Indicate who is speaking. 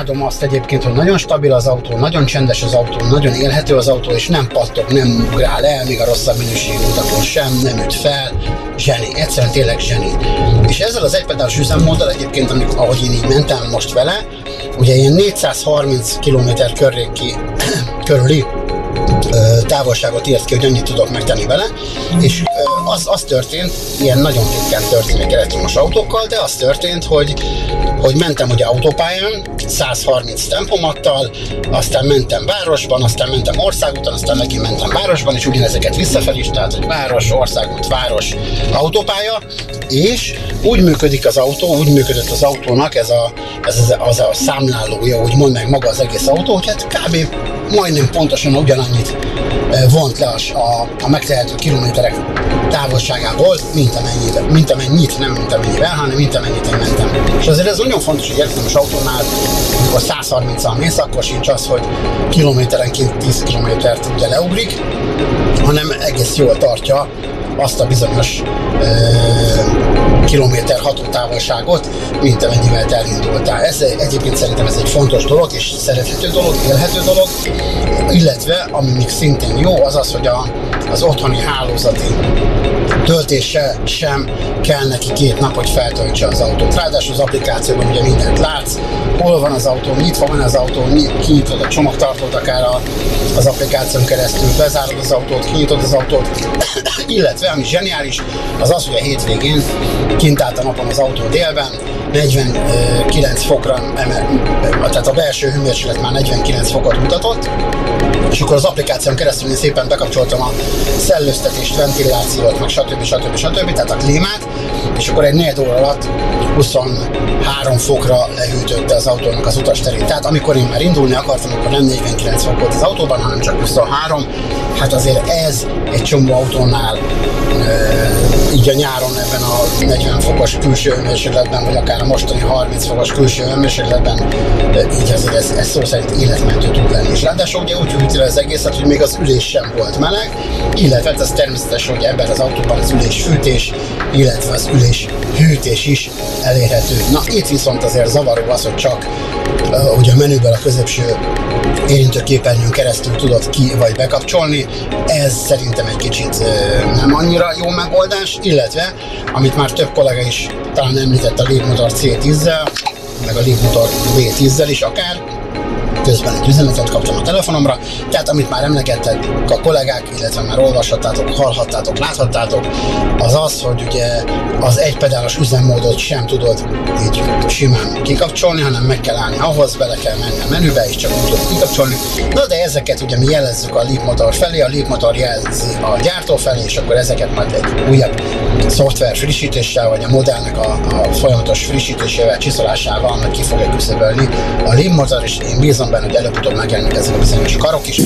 Speaker 1: Imádom azt egyébként, hogy nagyon stabil az autó, nagyon csendes az autó, nagyon élhető az autó, és nem pattog, nem ugrál el, még a rosszabb minőségű utakon sem, nem üt fel. Zseni, egyszerűen tényleg zseni. És ezzel az egypedálos üzemmóddal egyébként, ahogy én így mentem most vele, ugye ilyen 430 km körüli távolságot írt ki, hogy annyit tudok megtenni vele, és az történt, ilyen nagyon ritkán történik elektromos autókkal, de az történt, hogy mentem ugye autópályán, 130 tempomattal, aztán mentem városban, aztán mentem országúton, aztán megint mentem városban, és ugyanezeket visszafelé is, tehát hogy város, országút, város, autópálya, és úgy működik az autó, úgy működött az autónak ez a számlálója, úgymond meg maga az egész autó, hogy hát kb. Majdnem pontosan ugyanannyit vont le a megtehető kilométerek távolságából, mint amennyivel, hanem mint amennyit én mentem. És azért ez nagyon fontos, hogy elektromos autónál, amikor 130-al mész, akkor sincs az, hogy kilométerenként 10 kilométert ugye leugrik, hanem egész jól tartja azt a bizonyos kilométer hatótávolságot, mint amennyivel te elindultál. Egyébként szerintem ez egy fontos dolog, és szerethető dolog, élhető dolog, illetve ami még szintén jó, az az, hogy az otthoni hálózati töltése sem kell neki 2 nap, hogy feltöltse az autót. Ráadásul az applikációban ugye mindent látsz, hol van az autó, nyitva van az autó, kinyitod a csomagtartót akár az applikáción keresztül, bezárod az autót, kinyitod az autót, illetve ami zseniális, az, hogy a hétvégén kint állt a napon az autó délben, 49 fokra tehát a belső hőmérséklet már 49 fokot mutatott, és akkor az applikáción keresztül én szépen bekapcsoltam a szellőztetést, ventilációt, meg stb. Tehát a klímát, és akkor egy 4 óra alatt 23 fokra lehűtötte az autónak az utasterét. Tehát amikor én már indulni akartam, akkor nem 49 fok volt az autóban, hanem csak 23. Hát azért ez egy csomó autónál így a nyáron ebben a 40 fokos külső hőmérsékletben, vagy akár a mostani 30 fokos külső hőmérsékletben, így azért ez szó szerint életmentő tud lenni. És ráadásul ugye úgy hűti le az egészet, hogy még az ülés sem volt meleg, illetve ez természetes, hogy ebben az autóban az ülésfűtés, illetve az üléshűtés is elérhető. Na itt viszont azért zavaró az, hogy csak ugye a menüből a középső érintőképernyőn keresztül tudod ki vagy bekapcsolni. Ez szerintem egy kicsit nem annyira jó megoldás, illetve amit már több kollega is talán említett, a Leapmotor C10-zel, meg a Leapmotor V10-zel is akár, közben egy üzenetet kaptam a telefonomra, tehát amit már emlegettek a kollégák, illetve már olvashattátok, hallhattátok, láthattátok, az az, hogy ugye az egypedálos üzemmódot sem tudod így simán kikapcsolni, hanem meg kell állni ahhoz, bele kell menni a menübe, és csak úgy tudod kikapcsolni. Na de ezeket ugye mi jelezzük a Leapmotor felé, a Leapmotor jelzi a gyártó felé, és akkor ezeket majd egy újabb szoftver frissítéssel, vagy a modellnek a folyamatos frissítésével, csiszolásával majd ki fogja küszöbölni a Leapmotor, és én bízom benne, hogy előbb-utóbb megjelenik ezek a bizonyos karok is.